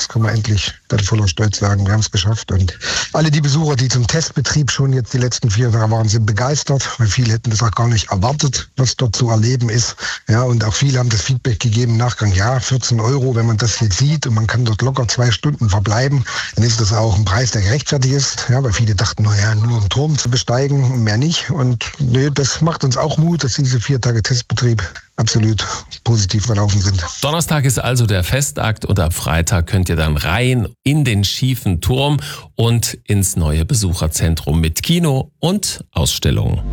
jetzt können wir endlich dann voller Stolz sagen, wir haben es geschafft. Und alle die Besucher, die zum Testbetrieb schon jetzt die letzten 4 Tage waren, sind begeistert, weil viele hätten das auch gar nicht erwartet, was dort zu erleben ist. Ja, und auch viele haben das Feedback gegeben im Nachgang, ja, 14 €, wenn man das jetzt sieht und man kann dort locker 2 Stunden verbleiben, dann ist das auch ein Preis, der gerechtfertigt ist. Ja, weil viele dachten, naja, nur einen Turm zu besteigen und mehr nicht. Und nee, das macht uns auch Mut, dass diese 4 Tage Testbetrieb absolut positiv verlaufen sind. Donnerstag ist also der Festakt und ab Freitag könnt ihr dann rein in den schiefen Turm und ins neue Besucherzentrum mit Kino und Ausstellungen.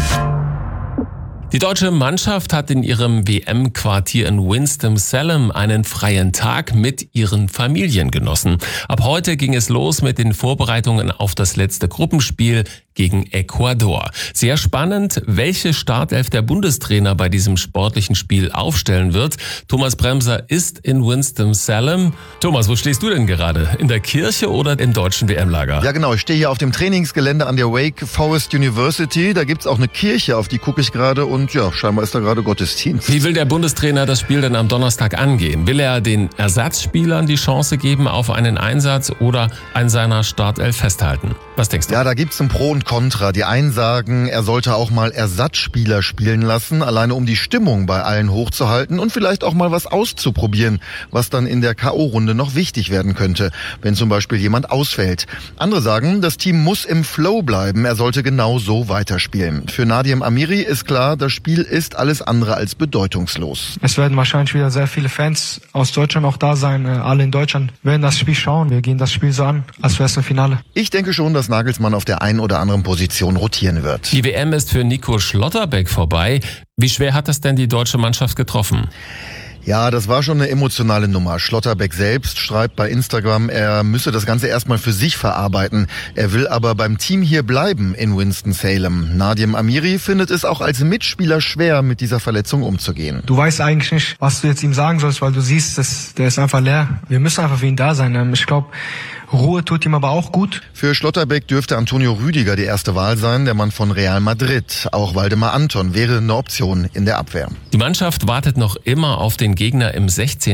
Die deutsche Mannschaft hat in ihrem WM-Quartier in Winston-Salem einen freien Tag mit ihren Familien genossen. Ab heute ging es los mit den Vorbereitungen auf das letzte Gruppenspiel gegen Ecuador. Sehr spannend, welche Startelf der Bundestrainer bei diesem sportlichen Spiel aufstellen wird. Thomas Bremser ist in Winston-Salem. Thomas, wo stehst du denn gerade? In der Kirche oder im deutschen WM-Lager? Ja genau, ich stehe hier auf dem Trainingsgelände an der Wake Forest University. Da gibt's auch eine Kirche, auf die gucke ich gerade und ja, scheinbar ist da gerade Gottesdienst. Wie will der Bundestrainer das Spiel denn am Donnerstag angehen? Will er den Ersatzspielern die Chance geben auf einen Einsatz oder an seiner Startelf festhalten? Was denkst du? Ja, da gibt's ein Pro und Contra. Die einen sagen, er sollte auch mal Ersatzspieler spielen lassen, alleine um die Stimmung bei allen hochzuhalten und vielleicht auch mal was auszuprobieren, was dann in der K.O.-Runde noch wichtig werden könnte, wenn zum Beispiel jemand ausfällt. Andere sagen, das Team muss im Flow bleiben, er sollte genau so weiterspielen. Für Nadim Amiri ist klar, das Spiel ist alles andere als bedeutungslos. Es werden wahrscheinlich wieder sehr viele Fans aus Deutschland auch da sein. Alle in Deutschland werden das Spiel schauen. Wir gehen das Spiel so an, als wäre es ein Finale. Ich denke schon, dass Nagelsmann auf der einen oder anderen Position rotieren wird. Die WM ist für Nico Schlotterbeck vorbei. Wie schwer hat das denn die deutsche Mannschaft getroffen? Ja, das war schon eine emotionale Nummer. Schlotterbeck selbst schreibt bei Instagram, er müsse das Ganze erstmal für sich verarbeiten. Er will aber beim Team hier bleiben in Winston-Salem. Nadim Amiri findet es auch als Mitspieler schwer, mit dieser Verletzung umzugehen. Du weißt eigentlich nicht, was du jetzt ihm sagen sollst, weil du siehst, der ist einfach leer. Wir müssen einfach für ihn da sein. Ich glaube, Ruhe tut ihm aber auch gut. Für Schlotterbeck dürfte Antonio Rüdiger die erste Wahl sein, der Mann von Real Madrid. Auch Waldemar Anton wäre eine Option in der Abwehr. Die Mannschaft wartet noch immer auf den Gegner im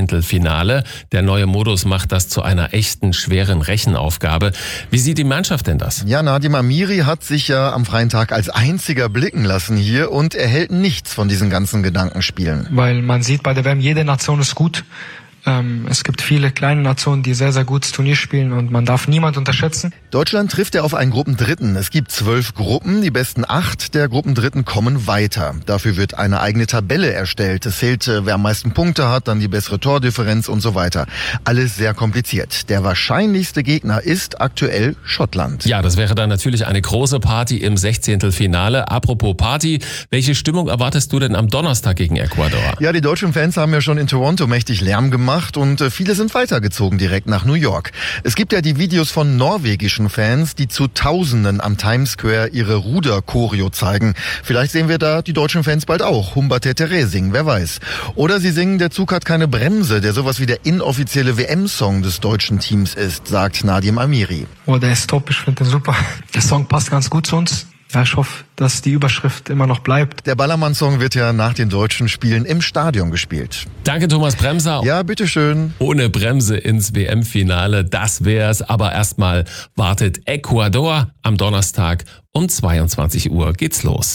16. Der neue Modus macht das zu einer echten, schweren Rechenaufgabe. Wie sieht die Mannschaft denn das? Ja, Nadim Amiri hat sich ja am freien Tag als einziger blicken lassen hier und er hält nichts von diesen ganzen Gedankenspielen. Weil man sieht bei der WM, jede Nation ist gut. Es gibt viele kleine Nationen, die sehr, sehr gutes Turnier spielen und man darf niemand unterschätzen. Deutschland trifft ja auf einen Gruppendritten. Es gibt 12 Gruppen, die besten 8 der Gruppendritten kommen weiter. Dafür wird eine eigene Tabelle erstellt. Es zählt, wer am meisten Punkte hat, dann die bessere Tordifferenz und so weiter. Alles sehr kompliziert. Der wahrscheinlichste Gegner ist aktuell Schottland. Ja, das wäre dann natürlich eine große Party im 16. Apropos Party, welche Stimmung erwartest du denn am Donnerstag gegen Ecuador? Ja, die deutschen Fans haben ja schon in Toronto mächtig Lärm gemacht und viele sind weitergezogen direkt nach New York. Es gibt ja die Videos von norwegischen Fans, die zu Tausenden am Times Square ihre Ruder-Choreo zeigen. Vielleicht sehen wir da die deutschen Fans bald auch Humbertete singen, wer weiß. Oder sie singen Der Zug hat keine Bremse, der sowas wie der inoffizielle WM-Song des deutschen Teams ist, sagt Nadim Amiri. Oh, der ist top, ich finde den super. Der Song passt ganz gut zu uns. Ja, ich hoffe, dass die Überschrift immer noch bleibt. Der Ballermann-Song wird ja nach den deutschen Spielen im Stadion gespielt. Danke, Thomas Bremser. Ja, bitteschön. Ohne Bremse ins WM-Finale, das wär's. Aber erstmal wartet Ecuador am Donnerstag um 22 Uhr geht's los.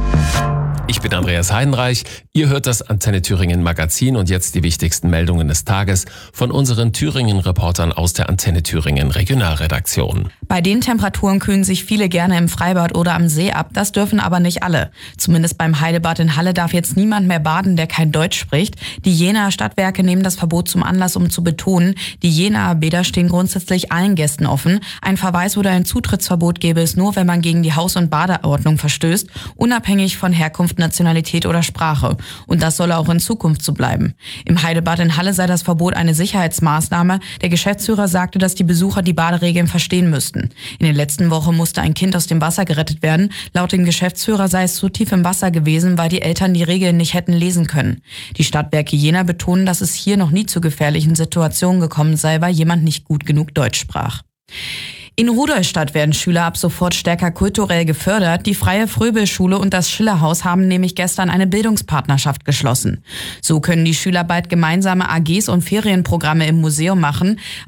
Ich bin Andreas Heidenreich. Ihr hört das Antenne Thüringen Magazin und jetzt die wichtigsten Meldungen des Tages von unseren Thüringen-Reportern aus der Antenne Thüringen Regionalredaktion. Bei den Temperaturen kühlen sich viele gerne im Freibad oder am See ab. Das dürfen aber nicht alle. Zumindest beim Heidebad in Halle darf jetzt niemand mehr baden, der kein Deutsch spricht. Die Jenaer Stadtwerke nehmen das Verbot zum Anlass, um zu betonen, die Jenaer Bäder stehen grundsätzlich allen Gästen offen. Ein Verweis oder ein Zutrittsverbot gäbe es nur, wenn man gegen die Haus- und Badeordnung verstößt, unabhängig von Herkunft, Nationalität oder Sprache. Und das solle auch in Zukunft so bleiben. Im Heidebad in Halle sei das Verbot eine Sicherheitsmaßnahme. Der Geschäftsführer sagte, dass die Besucher die Baderegeln verstehen müssten. In der letzten Woche musste ein Kind aus dem Wasser gerettet werden. Laut dem Geschäftsführer sei es so tief im Wasser gewesen, weil die Eltern die Regeln nicht hätten lesen können. Die Stadtwerke Jena betonen, dass es hier noch nie zu gefährlichen Situationen gekommen sei, weil jemand nicht gut genug Deutsch sprach. In Rudolstadt werden Schüler ab sofort stärker kulturell gefördert. Die Freie Fröbel-Schule und das Schillerhaus haben nämlich gestern eine Bildungspartnerschaft geschlossen. So können die Schüler bald gemeinsame AGs und Ferienprogramme im Museum machen.